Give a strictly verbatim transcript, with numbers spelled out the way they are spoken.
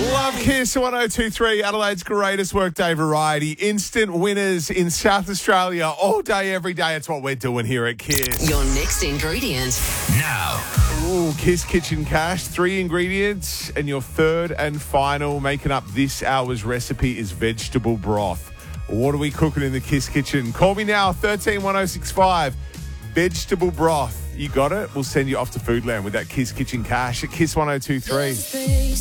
Love Kiss one oh two three, Adelaide's greatest workday variety. Instant winners in South Australia all day, every day. It's what we're doing here at Kiss. Your next ingredient. Now. Ooh, Kiss Kitchen Cash. Three ingredients, and your third and final making up this hour's recipe is vegetable broth. What are we cooking in the Kiss Kitchen? Call me now, thirteen one oh six five. Vegetable broth. You got it? We'll send you off to Foodland with that Kiss Kitchen Cash at Kiss one oh two three.